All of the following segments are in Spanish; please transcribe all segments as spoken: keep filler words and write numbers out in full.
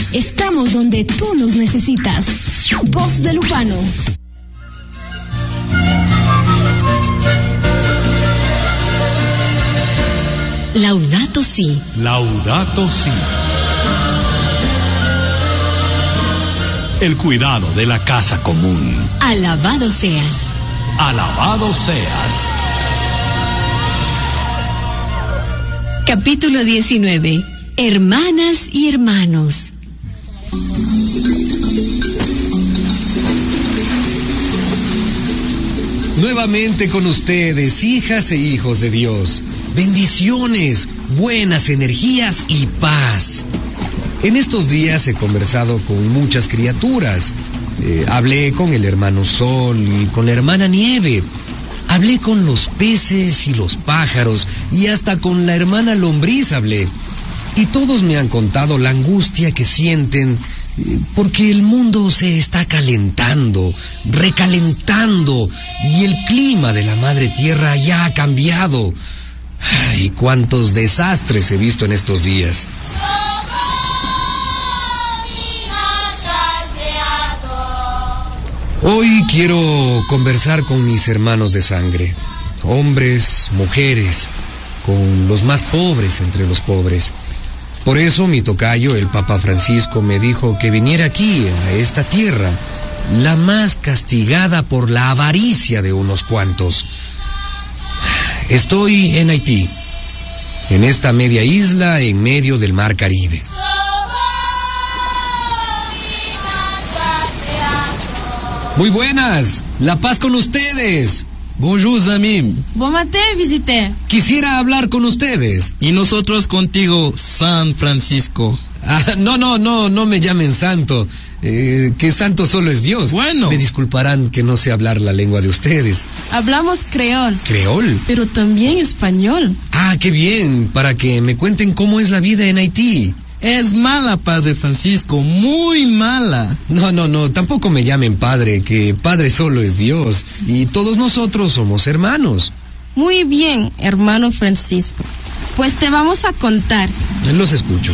Estamos donde tú nos necesitas. Voz de Lupano. Laudato Si. Laudato Si. El cuidado de la casa común. Alabado seas. Alabado seas. Capítulo diecinueve. Hermanas y hermanos. Nuevamente con ustedes, hijas e hijos de Dios. Bendiciones, buenas energías y paz. En estos días he conversado con muchas criaturas. Eh, hablé con el hermano Sol y con la hermana Nieve. Hablé con los peces y los pájaros y hasta con la hermana Lombriz hablé. Y todos me han contado la angustia que sienten eh, porque el mundo se está calentando, recalentando y el clima de la madre tierra ya ha cambiado. Ay, cuántos desastres he visto en estos días. Hoy quiero conversar con mis hermanos de sangre, hombres, mujeres, con los más pobres entre los pobres. Por eso mi tocayo, el Papa Francisco, me dijo que viniera aquí, a esta tierra, la más castigada por la avaricia de unos cuantos. Estoy en Haití, en esta media isla en medio del mar Caribe. Muy buenas, la paz con ustedes. Bonjour, amis. Bon matin, visité. Quisiera hablar con ustedes. Y nosotros contigo, San Francisco. Ah, no, no, no, no me llamen santo. Eh, que santo solo es Dios. Bueno. Me disculparán que no sé hablar la lengua de ustedes. Hablamos creol. ¿Creol? Pero también español. Ah, qué bien, para que me cuenten cómo es la vida en Haití. Es mala, Padre Francisco, muy mala. No, no, no, tampoco me llamen padre, que padre solo es Dios, y todos nosotros somos hermanos. Muy bien, hermano Francisco. Pues te vamos a contar. Los escucho.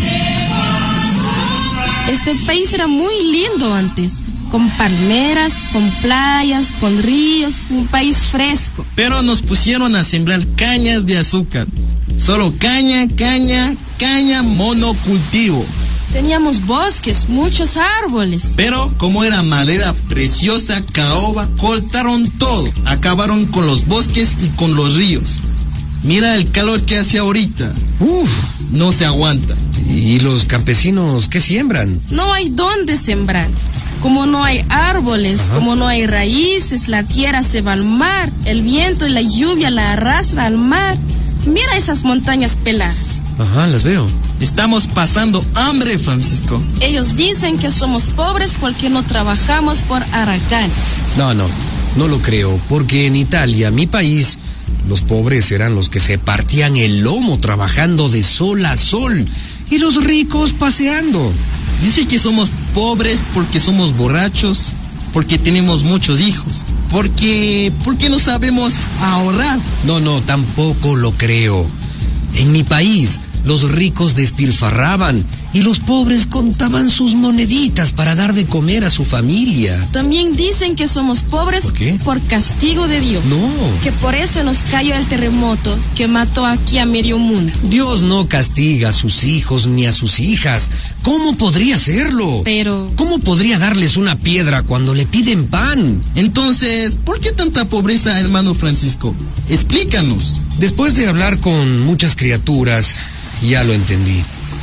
Este país era muy lindo antes, con palmeras, con playas, con ríos, un país fresco. Pero nos pusieron a sembrar cañas de azúcar. Solo caña, caña, caña, monocultivo. Teníamos bosques, muchos árboles. Pero como era madera preciosa, caoba, cortaron todo. Acabaron con los bosques y con los ríos. Mira el calor que hace ahorita. Uf, no se aguanta. ¿Y los campesinos qué siembran? No hay dónde sembrar. Como no hay árboles, Ajá. como no hay raíces, la tierra se va al mar. El viento y la lluvia la arrastra al mar. Mira esas montañas peladas. Ajá, las veo. Estamos pasando hambre, Francisco. Ellos dicen que somos pobres porque no trabajamos por haracanes. No, no, no lo creo, porque en Italia, mi país, los pobres eran los que se partían el lomo trabajando de sol a sol y los ricos paseando. Dice que somos pobres porque somos borrachos, porque tenemos muchos hijos, porque, porque no sabemos ahorrar. No, no, tampoco lo creo. En mi país, los ricos despilfarraban y los pobres contaban sus moneditas para dar de comer a su familia. También dicen que somos pobres ¿Por qué? por castigo de Dios. No. Que por eso nos cayó el terremoto que mató aquí a medio mundo. Dios no castiga a sus hijos ni a sus hijas. ¿Cómo podría hacerlo? Pero... ¿Cómo podría darles una piedra cuando le piden pan? Entonces, ¿por qué tanta pobreza, hermano Francisco? Explícanos. Después de hablar con muchas criaturas, ya lo entendí.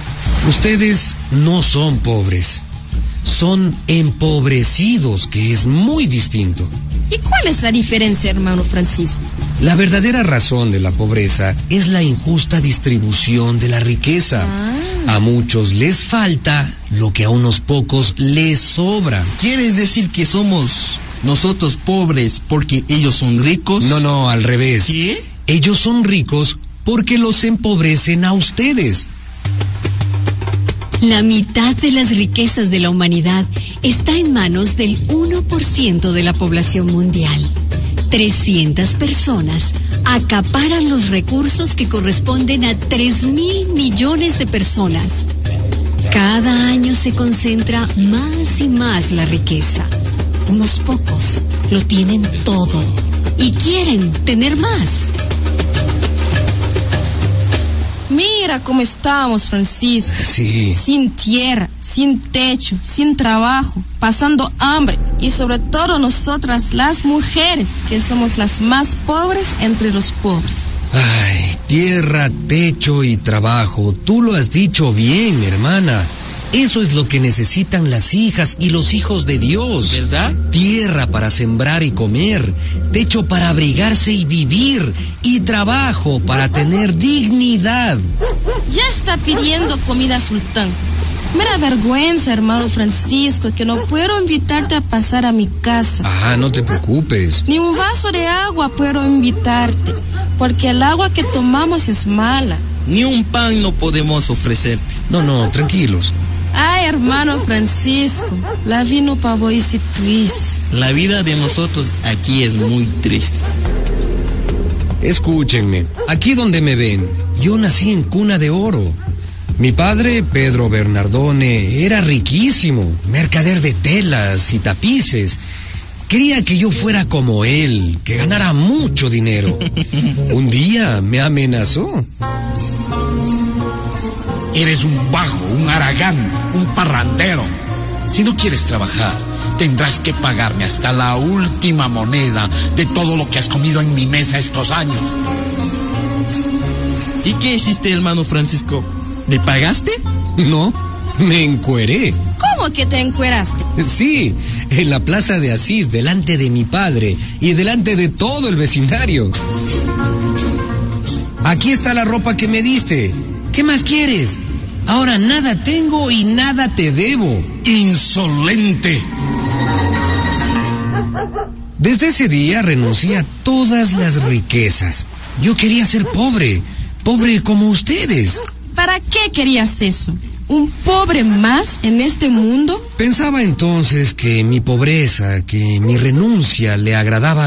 Ustedes no son pobres, son empobrecidos, que es muy distinto. ¿Y cuál es la diferencia, hermano Francisco? La verdadera razón de la pobreza es la injusta distribución de la riqueza. Ah. A muchos les falta lo que a unos pocos les sobra. ¿Quieres decir que somos nosotros pobres porque ellos son ricos? No, no, al revés. ¿Qué? Ellos son ricos porque los empobrecen a ustedes. La mitad de las riquezas de la humanidad está en manos del uno por ciento de la población mundial. trescientas personas acaparan los recursos que corresponden a tres mil millones de personas. Cada año se concentra más y más la riqueza. Unos pocos lo tienen todo y quieren tener más. Mira cómo estamos, Francisco. Sí. Sin tierra, sin techo, sin trabajo, pasando hambre. Y sobre todo nosotras las mujeres, que somos las más pobres entre los pobres. Ay, tierra, techo y trabajo. Tú lo has dicho bien, hermana. Eso es lo que necesitan las hijas y los hijos de Dios. ¿Verdad? Tierra para sembrar y comer, techo para abrigarse y vivir, y trabajo para tener dignidad. Ya está pidiendo comida, Sultán. Me da vergüenza, hermano Francisco, que no puedo invitarte a pasar a mi casa. Ah, no te preocupes. Ni un vaso de agua puedo invitarte, porque el agua que tomamos es mala. Ni un pan no podemos ofrecerte. No, no, tranquilos. Ay, hermano Francisco, la vida no pavo y si twist. La vida de nosotros aquí es muy triste. Escúchenme, aquí donde me ven, yo nací en cuna de oro. Mi padre, Pedro Bernardone, era riquísimo, mercader de telas y tapices. Quería que yo fuera como él, que ganara mucho dinero. Un día me amenazó. Eres un vago, un haragán, un parrandero. Si no quieres trabajar, tendrás que pagarme hasta la última moneda de todo lo que has comido en mi mesa estos años. ¿Y qué hiciste, hermano Francisco? ¿Le pagaste? No, me encueré. ¿Cómo que te encueraste? Sí, en la plaza de Asís, delante de mi padre y delante de todo el vecindario. Aquí está la ropa que me diste. ¿Qué más quieres? Ahora nada tengo y nada te debo. ¡Insolente! Desde ese día renuncié a todas las riquezas. Yo quería ser pobre, pobre como ustedes. ¿Para qué querías eso? ¿Un pobre más en este mundo? Pensaba entonces que mi pobreza, que mi renuncia le agradaba